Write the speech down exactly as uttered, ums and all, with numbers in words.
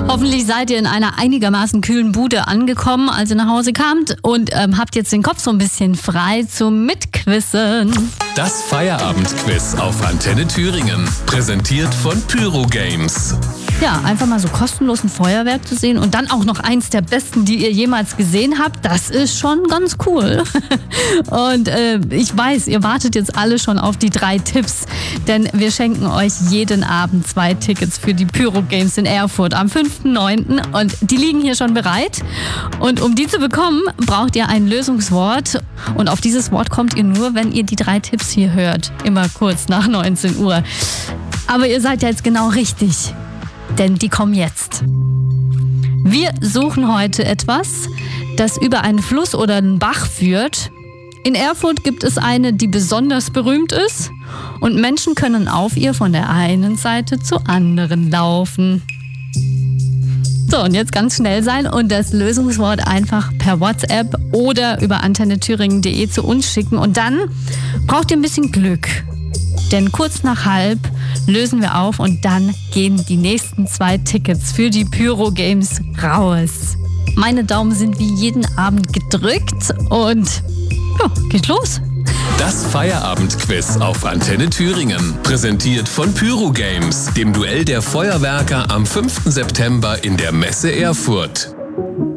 Hoffentlich seid ihr in einer einigermaßen kühlen Bude angekommen, als ihr nach Hause kamt und ähm, habt jetzt den Kopf so ein bisschen frei zum Mitquissen. Das Feierabendquiz auf Antenne Thüringen, präsentiert von Pyro Games. Ja, einfach mal so kostenlos ein Feuerwerk zu sehen und dann auch noch eins der besten, die ihr jemals gesehen habt, das ist schon ganz cool. Und äh, ich weiß, ihr wartet jetzt alle schon auf die drei Tipps, denn wir schenken euch jeden Abend zwei Tickets für die Pyro Games in Erfurt am fünften neunten und die liegen hier schon bereit. Und um die zu bekommen, braucht ihr ein Lösungswort und auf dieses Wort kommt ihr nur, wenn ihr die drei Tipps hier hört, immer kurz nach neunzehn Uhr. Aber ihr seid ja jetzt genau richtig. Denn die kommen jetzt. Wir suchen heute etwas, das über einen Fluss oder einen Bach führt. In Erfurt gibt es eine, die besonders berühmt ist. Und Menschen können auf ihr von der einen Seite zur anderen laufen. So, und jetzt ganz schnell sein und das Lösungswort einfach per WhatsApp oder über antenne thüringen punkt de zu uns schicken. Und dann braucht ihr ein bisschen Glück. Denn kurz nach halb lösen wir auf und dann gehen die nächsten zwei Tickets für die Pyro Games raus. Meine Daumen sind wie jeden Abend gedrückt und ja, geht los. Das Feierabendquiz auf Antenne Thüringen, präsentiert von Pyro Games, dem Duell der Feuerwerker am fünften September in der Messe Erfurt.